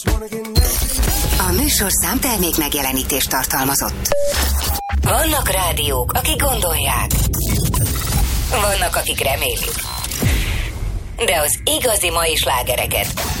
A műsorszám termék megjelenítést tartalmazott. Vannak rádiók, akik gondolják. Vannak, akik remélik. De az igazi mai slágereket